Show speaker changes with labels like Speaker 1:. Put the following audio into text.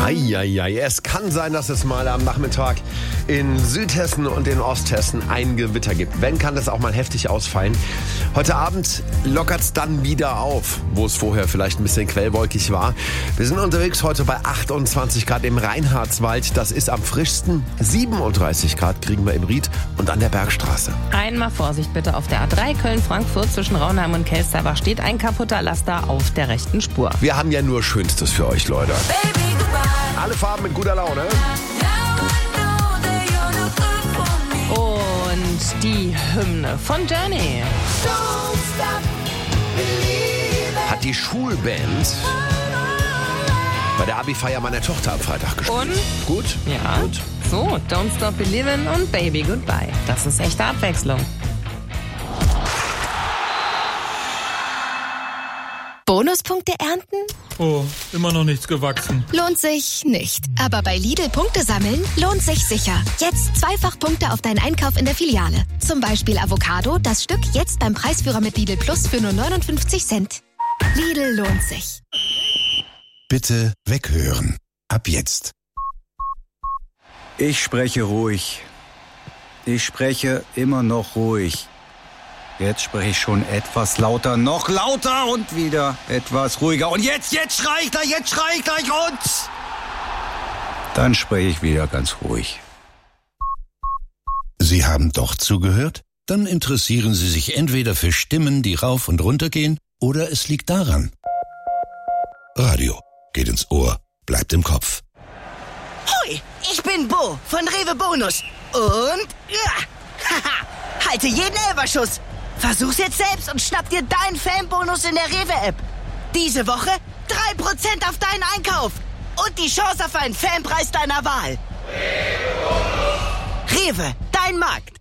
Speaker 1: Eieiei, es kann sein, dass es mal am Nachmittag in Südhessen und in Osthessen ein Gewitter gibt. Wenn, kann das auch mal heftig ausfallen. Heute Abend lockert es dann wieder auf, wo es vorher vielleicht ein bisschen quellwolkig war. Wir sind unterwegs heute bei 28 Grad im Reinhardswald. Das ist am frischsten. 37 Grad kriegen wir im Ried und an der Bergstraße.
Speaker 2: Einmal Vorsicht bitte auf der A3 Köln-Frankfurt zwischen Raunheim und Kelsterbach steht ein kaputter Laster auf der rechten Spur.
Speaker 1: Wir haben ja nur Schönstes für euch, Leute. Alle Farben mit guter Laune.
Speaker 2: Und die Hymne von Journey.
Speaker 1: Hat die Schulband bei der Abi-Feier meiner Tochter am Freitag gespielt.
Speaker 2: Und?
Speaker 1: Gut?
Speaker 2: Ja.
Speaker 1: Gut.
Speaker 2: So, Don't Stop Believin' und Baby Goodbye. Das ist echte Abwechslung.
Speaker 3: Bonuspunkte ernten?
Speaker 4: Oh, immer noch nichts gewachsen.
Speaker 3: Lohnt sich nicht. Aber bei Lidl Punkte sammeln lohnt sich sicher. Jetzt zweifach Punkte auf deinen Einkauf in der Filiale. Zum Beispiel Avocado, das Stück jetzt beim Preisführer mit Lidl Plus für nur 59 Cent. Lidl lohnt sich.
Speaker 5: Bitte weghören. Ab jetzt.
Speaker 6: Ich spreche ruhig. Ich spreche immer noch ruhig. Jetzt spreche ich schon etwas lauter, noch lauter und wieder etwas ruhiger. Und jetzt schrei ich gleich und... Dann spreche ich wieder ganz ruhig.
Speaker 5: Sie haben doch zugehört? Dann interessieren Sie sich entweder für Stimmen, die rauf und runter gehen, oder es liegt daran. Radio geht ins Ohr, bleibt im Kopf.
Speaker 7: Hoi, ich bin Bo von Rewe Bonus. Und... ja, haha, halte jeden Elferschuss. Versuch's jetzt selbst und schnapp dir deinen Fanbonus in der Rewe-App. Diese Woche 3% auf deinen Einkauf. Und die Chance auf einen Fanpreis deiner Wahl. Rewe, dein Markt.